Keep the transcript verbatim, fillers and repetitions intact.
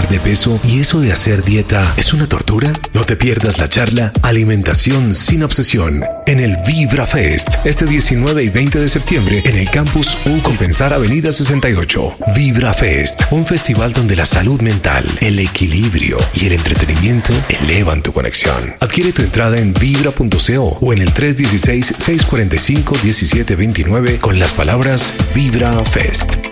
de peso y eso de hacer dieta es una tortura? No te pierdas la charla Alimentación sin obsesión en el Vibra Fest este diecinueve y veinte de septiembre en el campus U Compensar Avenida sesenta y ocho. Vibra Fest, un festival donde la salud mental, el equilibrio y el entretenimiento elevan tu conexión. Adquiere tu entrada en vibra punto co o en el tres uno seis, seis cuatro cinco, uno siete dos nueve con las palabras Vibra Fest.